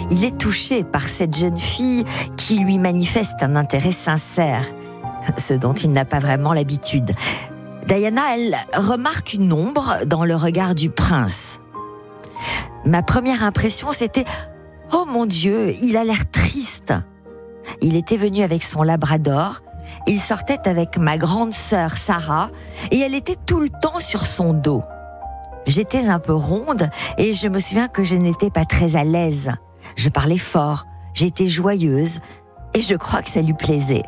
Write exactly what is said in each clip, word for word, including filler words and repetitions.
Il est touché par cette jeune fille qui lui manifeste un intérêt sincère, ce dont il n'a pas vraiment l'habitude. Diana, elle remarque une ombre dans le regard du prince. Ma première impression, c'était « Oh mon Dieu, il a l'air triste !» Il était venu avec son labrador, il sortait avec ma grande sœur Sarah et elle était tout le temps sur son dos. J'étais un peu ronde et je me souviens que je n'étais pas très à l'aise. Je parlais fort, j'étais joyeuse et je crois que ça lui plaisait.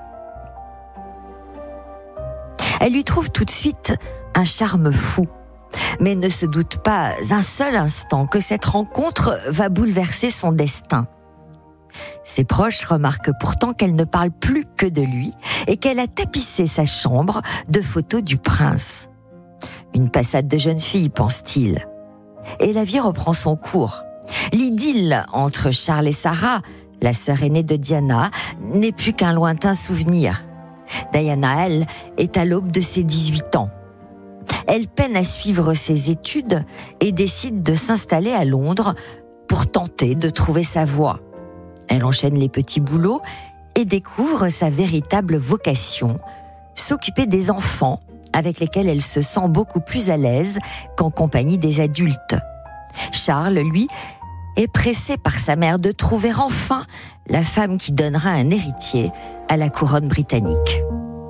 Elle lui trouve tout de suite un charme fou, mais ne se doute pas un seul instant que cette rencontre va bouleverser son destin. Ses proches remarquent pourtant qu'elle ne parle plus que de lui et qu'elle a tapissé sa chambre de photos du prince. Une passade de jeune fille, pense-t-il. Et la vie reprend son cours. L'idylle entre Charles et Sarah, la sœur aînée de Diana, n'est plus qu'un lointain souvenir. Diana, elle, est à l'aube de ses dix-huit ans. Elle peine à suivre ses études et décide de s'installer à Londres pour tenter de trouver sa voie. Elle enchaîne les petits boulots et découvre sa véritable vocation, s'occuper des enfants avec lesquels elle se sent beaucoup plus à l'aise qu'en compagnie des adultes. Charles, lui, est pressé par sa mère de trouver enfin la femme qui donnera un héritier à la couronne britannique.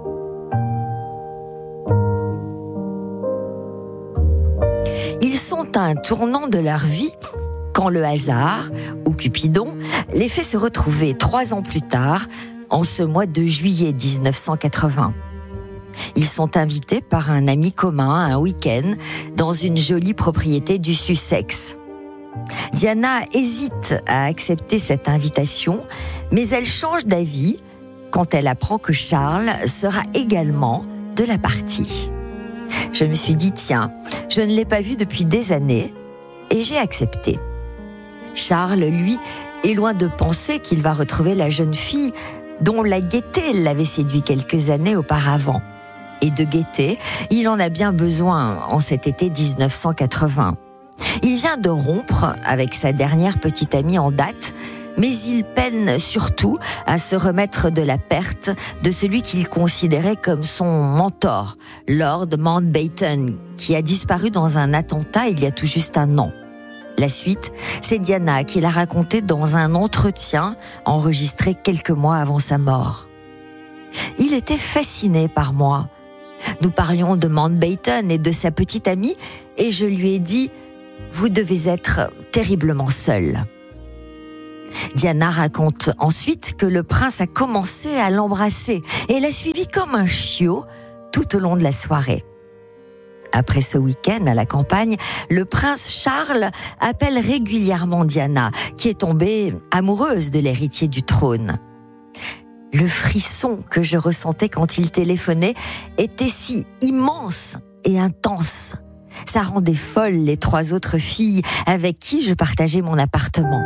Ils sont à un tournant de leur vie quand le hasard, ou Cupidon, les fait se retrouver trois ans plus tard, en ce mois de juillet dix-neuf cent quatre-vingts. Ils sont invités par un ami commun un week-end dans une jolie propriété du Sussex. Diana hésite à accepter cette invitation, mais elle change d'avis quand elle apprend que Charles sera également de la partie. Je me suis dit, tiens, je ne l'ai pas vu depuis des années, et j'ai accepté. Charles, lui, est loin de penser qu'il va retrouver la jeune fille dont la gaieté l'avait séduit quelques années auparavant. Et de gaieté, il en a bien besoin en cet été dix-neuf cent quatre-vingts. Il vient de rompre avec sa dernière petite amie en date, mais il peine surtout à se remettre de la perte de celui qu'il considérait comme son mentor, Lord Mountbatten, qui a disparu dans un attentat il y a tout juste un an. La suite, c'est Diana qui l'a raconté dans un entretien enregistré quelques mois avant sa mort. Il était fasciné par moi. Nous parlions de Mountbatten et de sa petite amie, et je lui ai dit « Vous devez être terriblement seul ». Diana raconte ensuite que le prince a commencé à l'embrasser et l'a suivi comme un chiot tout au long de la soirée. Après ce week-end à la campagne, le prince Charles appelle régulièrement Diana, qui est tombée amoureuse de l'héritier du trône. Le frisson que je ressentais quand il téléphonait était si immense et intense. Ça rendait folles les trois autres filles avec qui je partageais mon appartement.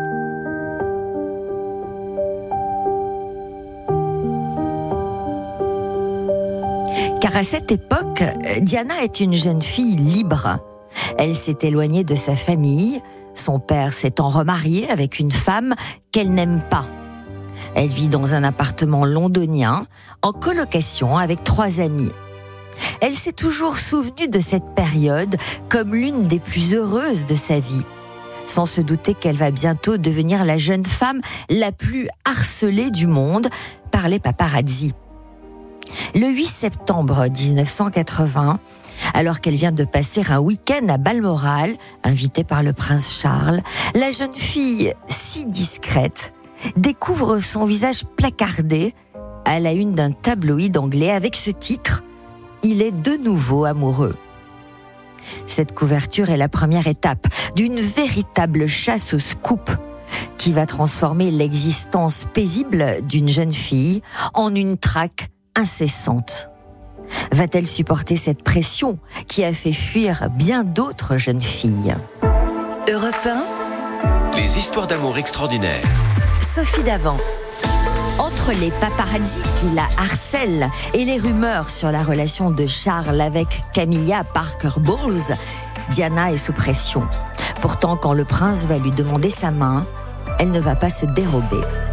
Car à cette époque, Diana est une jeune fille libre. Elle s'est éloignée de sa famille, son père s'étant remarié avec une femme qu'elle n'aime pas. Elle vit dans un appartement londonien, en colocation avec trois amis. Elle s'est toujours souvenue de cette période comme l'une des plus heureuses de sa vie, sans se douter qu'elle va bientôt devenir la jeune femme la plus harcelée du monde par les paparazzis. Le huit septembre dix-neuf cent quatre-vingts, alors qu'elle vient de passer un week-end à Balmoral, invitée par le prince Charles, la jeune fille, si discrète, découvre son visage placardé à la une d'un tabloïd anglais avec ce titre « Il est de nouveau amoureux ». Cette couverture est la première étape d'une véritable chasse au scoop qui va transformer l'existence paisible d'une jeune fille en une traque incessante. Va-t-elle supporter cette pression qui a fait fuir bien d'autres jeunes filles ? Europe un. Les histoires d'amour extraordinaires. Sophie Davant. Entre les paparazzis qui la harcèlent et les rumeurs sur la relation de Charles avec Camilla Parker Bowles, Diana est sous pression. Pourtant, quand le prince va lui demander sa main, elle ne va pas se dérober.